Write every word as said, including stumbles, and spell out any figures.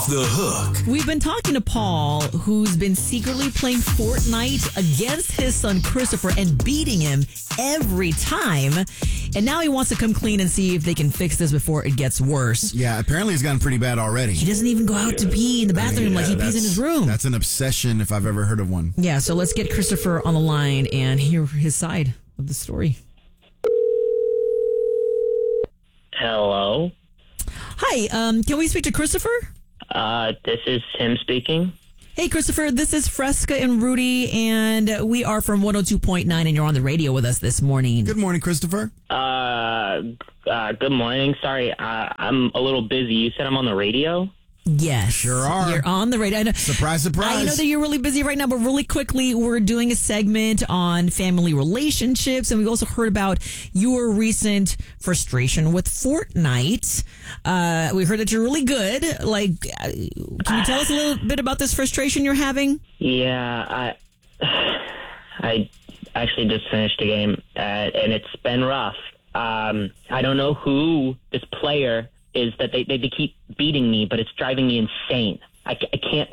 Off the Hook. We've been talking to Paul, who's been secretly playing Fortnite against his son Christopher and beating him every time. And now he wants to come clean and see if they can fix this before it gets worse. Yeah, apparently it's gotten pretty bad already. He doesn't even go out to pee in the bathroom Yeah, like he pees in his room. That's an obsession if I've ever heard of one. Yeah, so let's get Christopher on the line and hear his side of the story. Hello. Hi, um, can we speak to Christopher? Uh, this is Tim speaking. Hey, Christopher, this is Fresca and Rudy, and we are from one oh two point nine, and you're on the radio with us this morning. Good morning, Christopher. Uh, uh good morning. Sorry, uh, I'm a little busy. You said I'm on the radio? Yes. Sure are. You're on the radio. I know, Surprise, surprise. I know that you're really busy right now, but really quickly, we're doing a segment on family relationships, and we also heard about your recent frustration with Fortnite. Uh, we heard that you're really good. Like, uh, can you tell us a little bit about this frustration you're having? Yeah, I I actually just finished a game, uh, and it's been rough. Um, I don't know who this player is that they, they, they keep beating me, but it's driving me insane. I, I can't